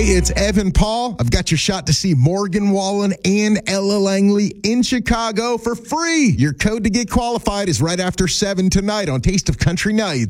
Hey, it's Evan Paul. I've got your shot to see Morgan Wallen and Ella Langley in Chicago for free. Your code to get qualified is right after 7 tonight on Taste of Country Nights.